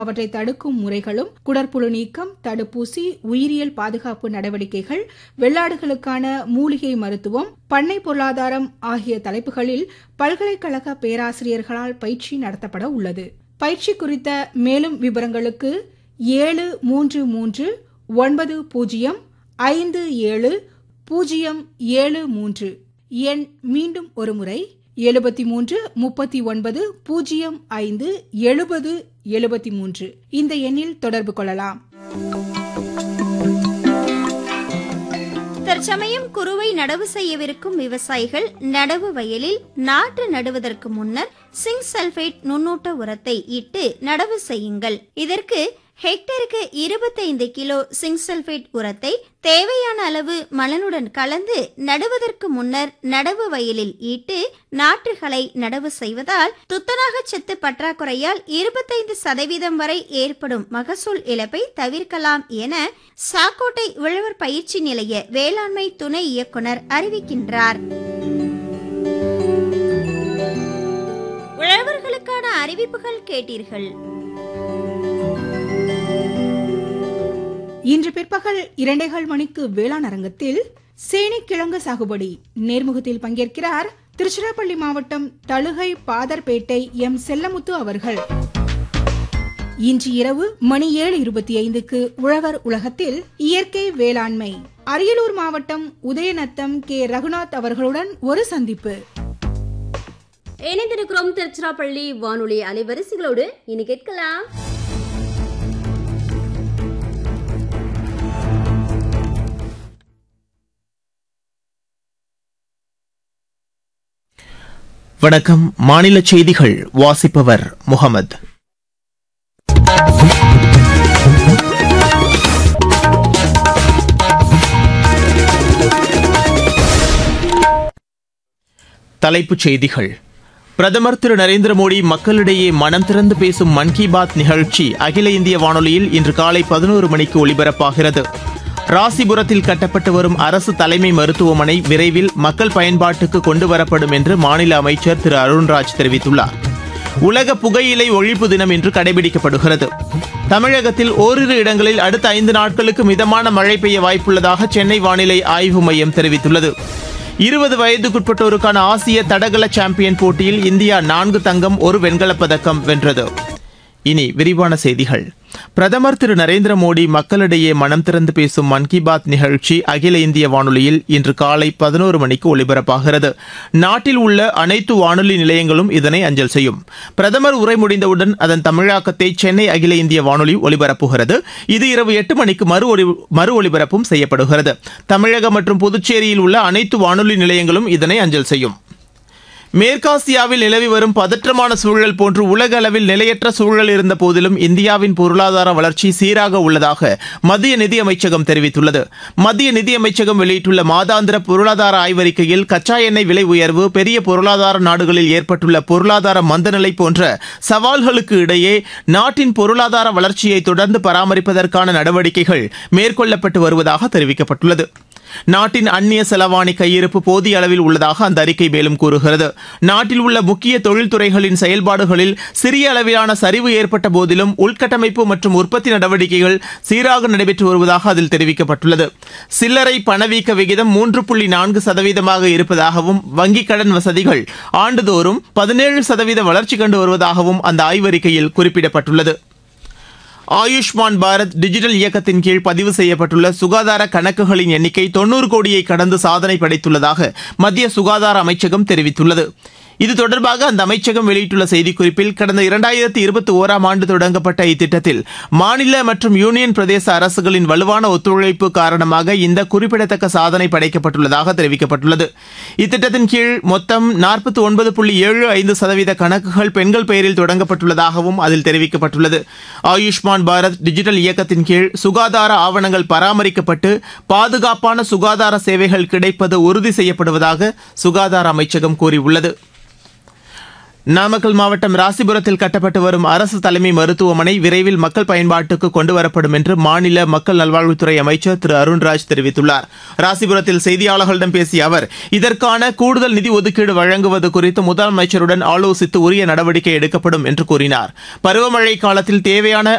அவற்றை தடுக்கும் முறைகளும், குடற்புழு நீக்கம், தடுப்பூசி, உயிரியல் பாதுகாப்பு நடவடிக்கைகள், வெள்ளாடுகளுக்கான மூலிகை மருத்துவம், பண்ணை பொருளாதாரம் ஆகிய தலைப்புகளில் பல்கலைக்கழக பேராசிரியர்களால் பயிற்சி நடத்தப்பட உள்ளது. பயிற்சி குறித்த மேலும் விவரங்களுக்கு 7330570773 எண் மீண்டும் ஒருமுறை 7339057073 இந்த எண்ணில் தொடர்பு கொள்ளலாம். தற்சமயம் குறுவை நடவு செய்யவிருக்கும் விவசாயிகள் நடவு வயலில் நாற்று நடுவதற்கு முன்னர் சிங்க் சல்பேட் நுண்ணூட்ட உரத்தை இட்டு நடவு செய்யுங்கள். இதற்கு ஹெக்டருக்கு 25 கிலோ சிங்க் சல்பேட் உரத்தை தேவையான அளவு மணலுடன் கலந்து நடுவதற்கு முன்னர் நடவு வயலில் இட்டு நாற்றுகளை நடவு செய்வதால் துத்தநாக சத்து பற்றாக்குறையால் 25% வரை ஏற்படும் மகசூல் இழப்பை தவிர்க்கலாம் என சாக்கோட்டை உழவர் பயிற்சி நிலைய வேளாண்மை துணை இயக்குனர் அறிவிக்கின்றார். உழவர்களுக்கான அறிவிப்புகள் கேட்டீர்கள். இன்று பிற்பகல் 2:15 மணிக்கு வேளாண் அரங்கத்தில் சேனைக்கிழங்கு சாகுபடி நேர்முகத்தில் பங்கேற்கிறார் திருச்சிராப்பள்ளி மாவட்டம் தழுகை பாதர்பேட்டை எம் செல்லமுத்து அவர்கள். இன்று இரவு மணி 7:25க்கு உழவர் உலகத்தில் இயற்கை வேளாண்மை அரியலூர் மாவட்டம் உதயநத்தம் கே ரகுநாத் அவர்களுடன் ஒரு சந்திப்பு. இணைந்திருக்கிறோம் திருச்சிராப்பள்ளி வானொலி அலைவரிசைகளோடு. இனி கேட்கலாம் வணக்கம். மாநில செய்திகள் வாசிப்பவர் முகமது. தலைப்புச் செய்திகள். பிரதமர் திரு நரேந்திர மோடி மக்களிடையே மனம் திறந்து பேசும் மன் கி பாத் நிகழ்ச்சி அகில இந்திய வானொலியில் இன்று காலை 11 மணிக்கு ஒலிபரப்பாகிறது. ராசிபுரத்தில் கட்டப்பட்டு வரும் அரசு தலைமை மருத்துவமனை விரைவில் மக்கள் பயன்பாட்டுக்கு கொண்டுவரப்படும் என்று மாநில அமைச்சர் திரு அருண்ராஜ் தெரிவித்துள்ளார். உலக புகையிலை ஒழிப்பு தினம் இன்று கடைபிடிக்கப்படுகிறது. தமிழகத்தில் ஓரிரு இடங்களில் அடுத்த 5 நாட்களுக்கு மிதமான மழை பெய்ய வாய்ப்புள்ளதாக சென்னை வானிலை ஆய்வு மையம் தெரிவித்துள்ளது. 20 வயதுக்குட்பட்டோருக்கான ஆசிய தடகள சாம்பியன் போட்டியில் இந்தியா 4 தங்கம் 1 வெண்கலப் பதக்கம் வென்றது. இனி விரிவான செய்திகள். பிரதமர் திரு நரேந்திர மோடி மக்களிடையே மனம் திறந்து பேசும் மன் கி பாத் நிகழ்ச்சி அகில இந்திய வானொலியில் இன்று காலை 11 மணிக்கு ஒலிபரப்பாகிறது. நாட்டில் உள்ள அனைத்து வானொலி நிலையங்களும் இதனை அஞ்சல் செய்யும். பிரதமர் உரை முடிந்தவுடன் அதன் தமிழாக்கத்தை சென்னை அகில இந்திய வானொலி ஒலிபரப்புகிறது. இது இரவு 8 மணிக்கு மறு ஒலிபரப்பும் செய்யப்படுகிறது. தமிழகம் மற்றும் புதுச்சேரியில் உள்ள அனைத்து வானொலி நிலையங்களும் இதனை அஞ்சல் செய்யும். மேற்காசியாவில் நிலவி வரும் பதற்றமான சூழல் போன்று உலக அளவில் நிலையற்ற சூழல் இருந்த போதிலும் இந்தியாவின் பொருளாதார வளர்ச்சி சீராக உள்ளதாக மத்திய நிதியமைச்சகம் தெரிவித்துள்ளது. மத்திய நிதியமைச்சகம் வெளியிட்டுள்ள மாதாந்திர பொருளாதார ஆய்வறிக்கையில் கச்சா எண்ணெய் விலை உயர்வு, பெரிய பொருளாதார நாடுகளில் ஏற்பட்டுள்ள பொருளாதார மந்தநிலை போன்ற சவால்களுக்கு இடையே நாட்டின் பொருளாதார வளர்ச்சியை தொடர்ந்து பராமரிப்பதற்கான நடவடிக்கைகள் மேற்கொள்ளப்பட்டு வருவதாக தெரிவிக்கப்பட்டுள்ளது. நாட்டின் அந்நிய செலவாணி கையிருப்பு போதிய அளவில் உள்ளதாக அந்த அறிக்கை மேலும் கூறுகிறது. நாட்டில் உள்ள முக்கிய தொழில்துறைகளின் செயல்பாடுகளில் சிறிய அளவிலான சரிவு ஏற்பட்ட போதிலும் உள்கட்டமைப்பு மற்றும் உற்பத்தி நடவடிக்கைகள் சீராக நடைபெற்று வருவதாக அதில் தெரிவிக்கப்பட்டுள்ளது. சில்லறை பணவீக்க விகிதம் 3.4% இருப்பதாகவும் வங்கிக் கடன் வசதிகள் ஆண்டுதோறும் 17% வளர்ச்சி கண்டு வருவதாகவும் அந்த ஆய்வறிக்கையில் குறிப்பிடப்பட்டுள்ளது. ஆயுஷ்மான் பாரத் டிஜிட்டல் இயக்கத்தின் கீழ் பதிவு செய்யப்பட்டுள்ள சுகாதார கணக்குகளின் எண்ணிக்கை 90 கோடியை கடந்து சாதனை படைத்துள்ளதாக மத்திய சுகாதார அமைச்சகம் தெரிவித்துள்ளது. இது தொடர்பாக அந்த அமைச்சகம் வெளியிட்டுள்ள செய்திக்குறிப்பில் கடந்த 2021ஆம் ஆண்டு தொடங்கப்பட்ட இத்திட்டத்தில் மாநில மற்றும் யூனியன் பிரதேச அரசுகளின் வலுவான ஒத்துழைப்பு காரணமாக இந்த குறிப்பிடத்தக்க சாதனை படைக்கப்பட்டுள்ளதாக தெரிவிக்கப்பட்டுள்ளது. இத்திட்டத்தின் கீழ் மொத்தம் 49.75% கணக்குகள் பெண்கள் பெயரில் தொடங்கப்பட்டுள்ளதாகவும் அதில் தெரிவிக்கப்பட்டுள்ளது. ஆயுஷ்மான் பாரத் டிஜிட்டல் இயக்கத்தின் கீழ் சுகாதார ஆவணங்கள் பராமரிக்கப்பட்டு பாதுகாப்பான சுகாதார சேவைகள் கிடைப்பது உறுதி செய்யப்படுவதாக சுகாதார அமைச்சகம் கூறியுள்ளது. நாமக்கல் மாவட்டம் ராசிபுரத்தில் கட்டப்பட்டு வரும் அரசு தலைமை மருத்துவமனை விரைவில் மக்கள் பயன்பாட்டுக்கு கொண்டுவரப்படும் என்று மாநில மக்கள் நல்வாழ்வுத்துறை அமைச்சர் திரு அருண்ராஜ் தெரிவித்துள்ளார். ராசிபுரத்தில் செய்தியாளர்களிடம் பேசிய அவர், இதற்கான கூடுதல் நிதி ஒதுக்கீடு வழங்குவது குறித்து முதலமைச்சருடன் ஆலோசித்து உரிய நடவடிக்கை எடுக்கப்படும் என்று கூறினார். பருவமழை காலத்தில் தேவையான